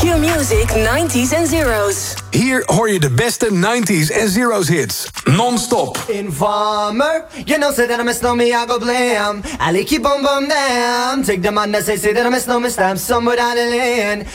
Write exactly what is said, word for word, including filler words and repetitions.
Q-Music nineties en zeros. Hier hoor je de beste nineties en zeros hits. Non-stop. Informer, you know say that I'm a snowman, I go blam. I like keep on bum down. Take the man that say say that I'm a snowman, stamp somewhere down the lane.